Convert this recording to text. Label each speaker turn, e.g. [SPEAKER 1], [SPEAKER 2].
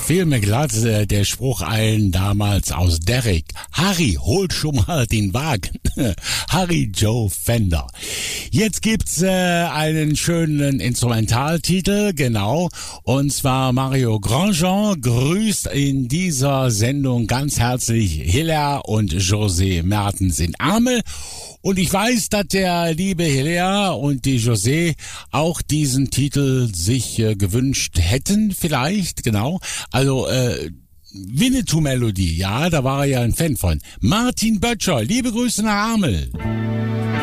[SPEAKER 1] fiel mir glatt der Spruch ein damals aus Derrick. Harry, holt schon mal den Wagen. Harry Joe Fender. Jetzt gibt's einen schönen Instrumentaltitel, genau. Und zwar Mario Grandjean grüßt in dieser Sendung ganz herzlich Hilaire und José Mertens in Amel. Und ich weiß, dass der liebe Hilaire und die José auch diesen Titel sich gewünscht hätten, vielleicht, genau. Also, Winnetou-Melodie, ja, da war er ja ein Fan von. Martin Böttcher, liebe Grüße nach Amel.